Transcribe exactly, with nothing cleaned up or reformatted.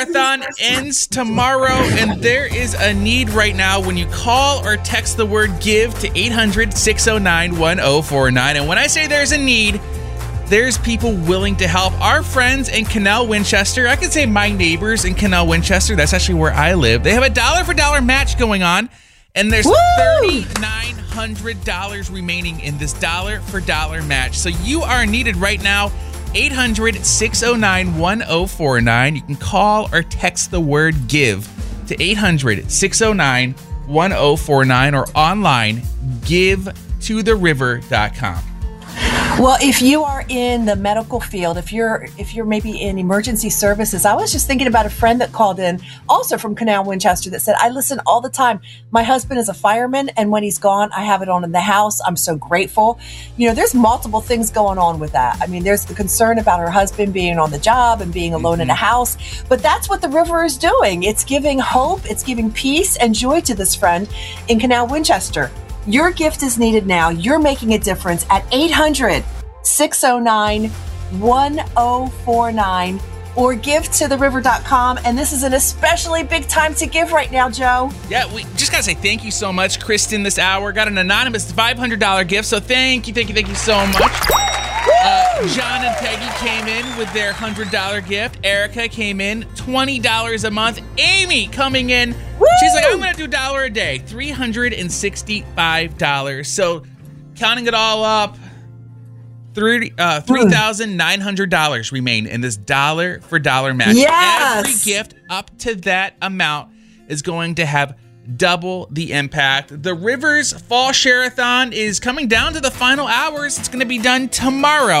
Marathon ends tomorrow, and there is a need right now when you call or text the word GIVE to eight hundred, six oh nine, one oh four nine. And when I say there's a need, there's people willing to help. Our friends in Canal Winchester, I could say my neighbors in Canal Winchester, that's actually where I live. They have a dollar for dollar match going on, and there's three thousand nine hundred dollars remaining in this dollar for dollar match. So you are needed right now. eight hundred, six oh nine, one oh four nine. You can call or text the word GIVE to eight hundred, six oh nine, one oh four nine or online give to the river dot com. Well, if you are in the medical field, if you're if you're maybe in emergency services, I was just thinking about a friend that called in, also from Canal Winchester, that said, I listen all the time. My husband is a fireman, and when he's gone, I have it on in the house. I'm so grateful. You know, there's multiple things going on with that. I mean, there's the concern about her husband being on the job and being alone mm-hmm. in a house, but that's what the river is doing. It's giving hope, it's giving peace and joy to this friend in Canal Winchester. Your gift is needed now. You're making a difference at eight hundred, six oh nine, one oh four nine or give to the river dot com. And this is an especially big time to give right now, Joe. Yeah, we just got to say thank you so much, Kristen, this hour. Got an anonymous five hundred dollars gift, so thank you, thank you, thank you so much. Uh, John and Peggy came in with their one hundred dollars gift. Erica came in, twenty dollars a month. Amy coming in. Woo! She's like, I'm going to do a dollar a day, three hundred sixty-five dollars. So counting it all up, three uh, three thousand nine hundred dollars remain in this dollar for dollar match. Yes! Every gift up to that amount is going to have double the impact. The Rivers Fall Share-a-thon is coming down to the final hours. It's going to be done tomorrow.